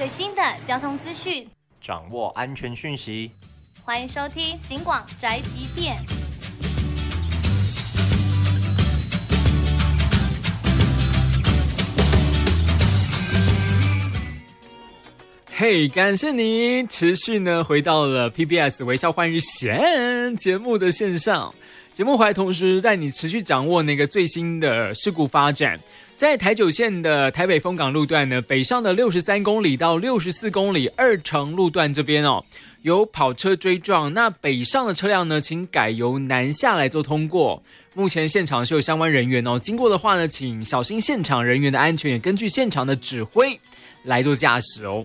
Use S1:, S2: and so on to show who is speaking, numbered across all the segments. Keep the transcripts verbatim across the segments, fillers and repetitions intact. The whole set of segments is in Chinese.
S1: 最新的交通资讯，
S2: 掌握安全讯息。
S1: 欢迎收听警广宅急便。
S3: 嘿、hey, 感谢您持续呢回到了 P B S 微笑换日线节目的线上，节目还同时带你持续掌握那个最新的事故发展。在台九线的台北丰港路段呢，北上的六十三公里到六十四公里二城路段这边哦，有跑车追撞，那北上的车辆呢，请改由南下来做通过。目前现场是有相关人员哦，经过的话呢，请小心现场人员的安全，也根据现场的指挥来做驾驶哦。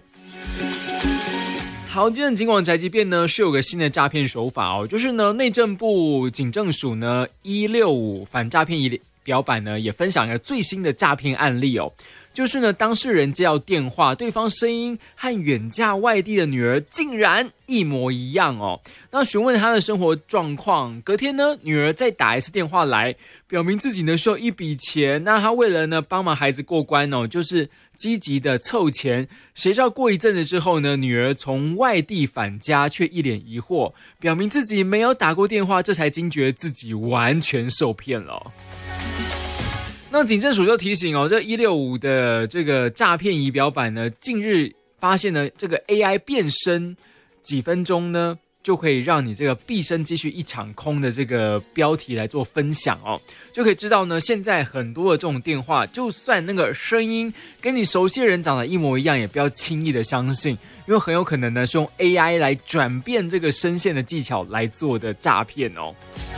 S3: 好，今天的警广宅急便呢是有个新的诈骗手法哦，就是呢内政部警政署呢一六五反诈骗仪表板呢也分享一个最新的诈骗案例哦，就是呢当事人接到电话，对方声音和远嫁外地的女儿竟然一模一样哦。那询问她的生活状况，隔天呢女儿再打一次电话来，表明自己呢需要一笔钱，那她为了呢帮忙孩子过关哦，就是积极的凑钱，谁知道过一阵子之后呢，女儿从外地返家，却一脸疑惑，表明自己没有打过电话，这才惊觉自己完全受骗了。那警政署就提醒哦，这一六五的这个诈骗仪表板呢，近日发现呢，这个 A I 变身几分钟呢，就可以让你这个毕生积蓄一场空的这个标题来做分享哦，就可以知道呢，现在很多的这种电话，就算那个声音跟你熟悉的人长得一模一样，也不要轻易的相信，因为很有可能呢是用 A I 来转变这个声线的技巧来做的诈骗哦。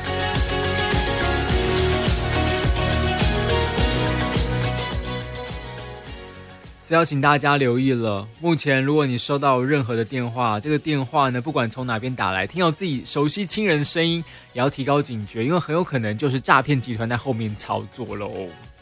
S3: 是要请大家留意了，目前如果你收到任何的电话，这个电话呢不管从哪边打来，听到自己熟悉亲人的声音，也要提高警觉，因为很有可能就是诈骗集团在后面操作咯。